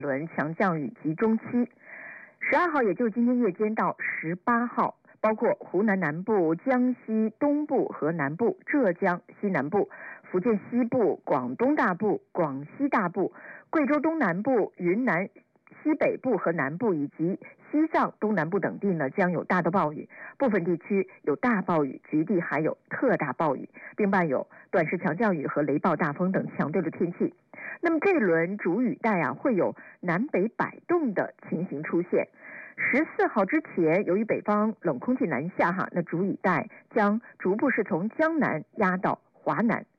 轮强降雨集中期，12号也就是今天夜间到18号，包括湖南南部、江西东部和南部、浙江西南部、福建西部、广东大部、广西大部、贵州东南部、云南西北部和南部以及西藏东南部等地呢，将有大到暴雨，部分地区有大暴雨，局地还有特大暴雨，并伴有短时强降雨和雷暴大风等强对的天气。那么这轮主雨带会有南北摆动的情形出现。14号之前，由于北方冷空气南下那主雨带将逐步是从江南压到华南，